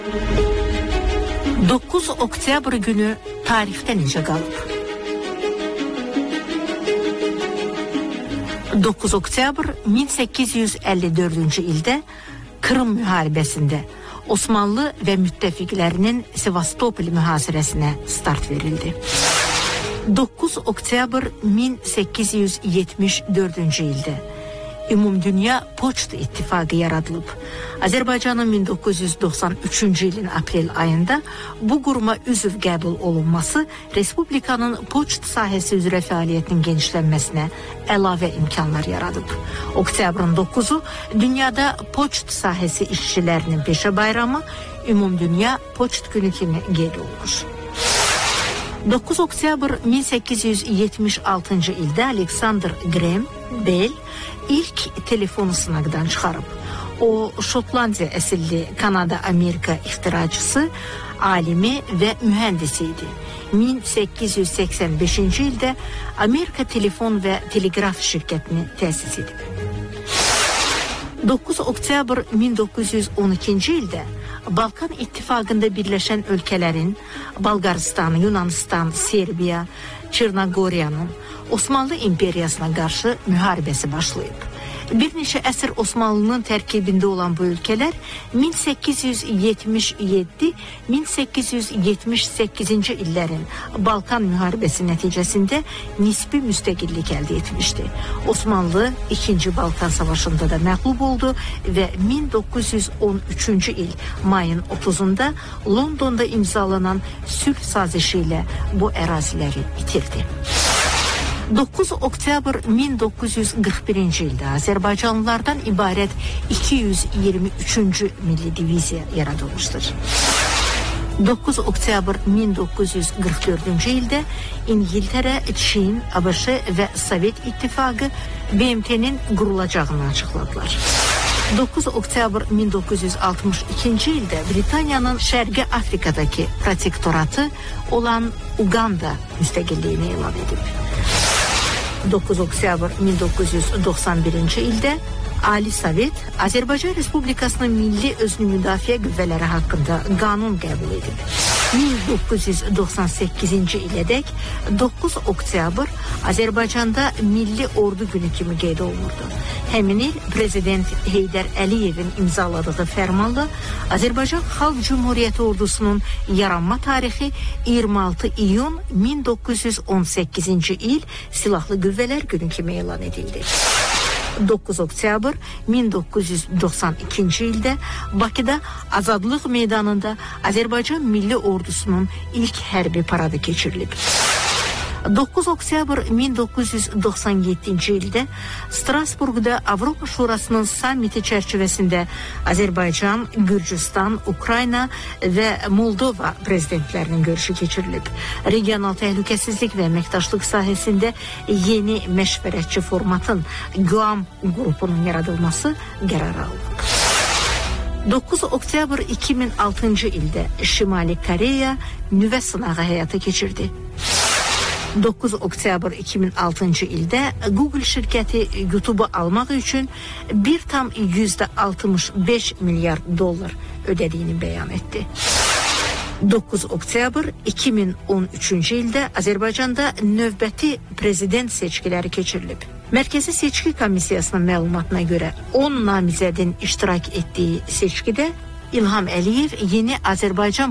9 oktyabr günü tarixdə necə qalıb? 9 oktyabr 1854-cü ildə Krım müharibəsində Osmanlı və müttəfiqlərinin Sevastopol mühasirəsinə start verildi. 9 oktyabr 1874-cü ildə Ümumdünya Poçt İttifaqı yaradılıb. Azərbaycanın 1993-cü ilin aprel ayında bu quruma üzv qəbul olunması Respublikanın poçt sahəsi üzrə fəaliyyətinin genişlənməsinə əlavə imkanlar yaradıb. Oktyabrın 9-u dünyada poçt sahəsi işçilərinin peşə bayramı, Ümumdünya Poçt günü kimi qeyd olunur. 9 oktyabr 1876-cı ildə Alexander Graham Bell ilk telefonu sınaqdan çıxarıb. O, Şotlandiya əsilli Kanada-Amerika ixtiracısı, alimi və mühəndisi idi. 1885-ci ildə Amerika Telefon və Telegraf şirkətini təsis edib. 9 oktyabr 1912-ci ildə Balkan İttifaqında birləşən ölkələrin Balqaristan, Yunanistan, Serbiya, Çernogoriyanın Osmanlı İmperiyasına qarşı müharibəsi başlayıb. Bir neçə əsr Osmanlının tərkibində olan bu ölkələr 1877-1878-ci illərin Balkan müharibəsi nəticəsində nisbi müstəqillik əldə etmişdi. Osmanlı 2-ci Balkan Savaşında da məğlub oldu və 1913-cü il mayın 30-da Londonda imzalanan sülh sazişi ilə bu əraziləri itirdi. 9 oktyabr 1941-ci ildə Azərbaycanlılardan ibarət 223-cü Milli Diviziya yaradılmışdır. 9 oktyabr 1944-cü ildə İngiltərə, Çin, ABŞ və Sovet İttifaqı BMT-nin qurulacağını açıqladılar. 9 oktyabr 1962-ci ildə Britaniyanın Şərqi Afrikadakı protektoratı olan Uganda müstəqilliyini elan edib. 9 oktyabr 1991-ci ildə Ali Sovet Azərbaycan Respublikasının milli özünü müdafiə qüvvələri haqqında qanun qəbul edib. 1998-ci ilədək 9 oktyabr Azərbaycanda Milli Ordu Günü kimi qeyd olunurdu. Həmin il Prezident Heydər Əliyevin imzaladığı fərmanla Azərbaycan Xalq Cümhuriyyəti ordusunun yaranma tarixi 26 iyun 1918-ci il Silahlı Qüvvələr Günü kimi elan edildi. 9 oktyabr 1992-ci ildə Bakıda Azadlıq meydanında Azərbaycan Milli Ordusunun ilk hərbi paradı keçirilib. 9 oktyabr 1997-ci ildə Strasburqda Avropa Şurasının sammiti çərçivəsində Azərbaycan, Gürcüstan, Ukrayna və Moldova prezidentlərinin görüşü keçirilib. Regional təhlükəsizlik və əməkdaşlıq sahəsində yeni məşvərətçi formatın Guam qrupunun yaradılması qərar alınıb. 9 oktyabr 2006-cı ildə Şimali Koreya nüvə sınağı həyata keçirdi. 9 oktyabr 2006-cı ildə Google şirkəti YouTube'u almaq üçün 1,65 milyard dollar ödədiyini bəyan etdi. 9 oktyabr 2013-cü ildə Azərbaycanda növbəti prezident seçkiləri keçirilib. Mərkəzi Seçki Komissiyasının məlumatına görə 10 namizədin iştirak etdiyi seçkidə İlham Əliyev yeni Azərbaycan